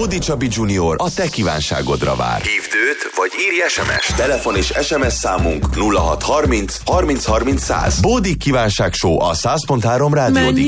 Bódi Csabi Junior a te kívánságodra vár. Hívd őt, vagy írj SMS. Telefon és SMS számunk 0630 30 30 100. Bódi kívánság show a 100.3 Rádió